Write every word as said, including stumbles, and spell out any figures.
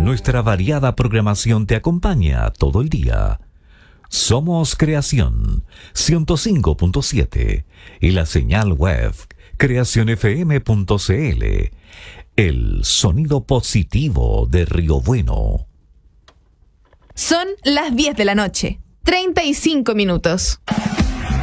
Nuestra variada programación te acompaña todo el día. Somos Creación ciento cinco punto siete y la señal web creación f m punto c l. El sonido positivo de Río Bueno. Son las diez de la noche, treinta y cinco minutos.